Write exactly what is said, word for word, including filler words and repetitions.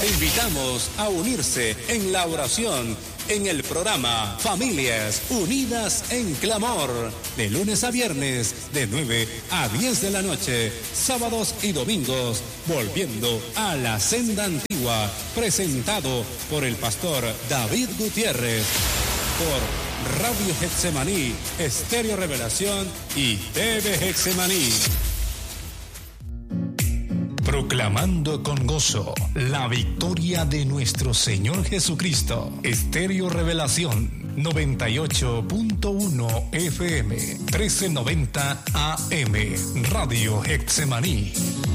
Te invitamos a unirse en la oración en el programa Familias Unidas en Clamor, de lunes a viernes, de nueve a diez de la noche, sábados y domingos, volviendo a la senda antigua, presentado por el pastor David Gutiérrez, por Radio Getsemaní, Estéreo Revelación y T V Getsemaní. Proclamando con gozo la victoria de nuestro Señor Jesucristo. Estéreo Revelación noventa y ocho punto uno F M, trece noventa A M, Radio Getsemaní.